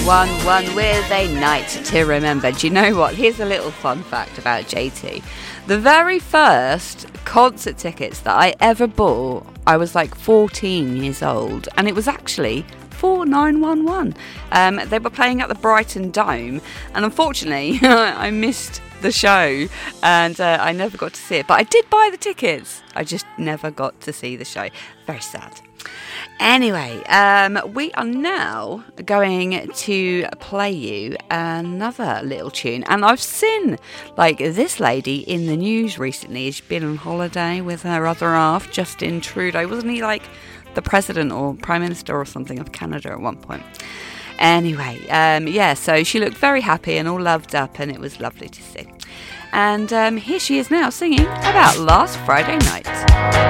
1 with a night to remember. Do you know what? Here's a little fun fact about JT. The very first concert tickets that I ever bought, I was like 14 years old, and it was actually for 911. They were playing at the Brighton Dome, and unfortunately I missed the show, and I never got to see it, but I did buy the tickets. I just never got to see the show. Very sad. Anyway, we are now going to play you another little tune, and I've seen like this lady in the news recently. She's been on holiday with her other half, Justin Trudeau. Wasn't he like the president or prime minister or something of Canada at one point? Anyway, so she looked very happy and all loved up, and it was lovely to see. And here she is now singing about last Friday night.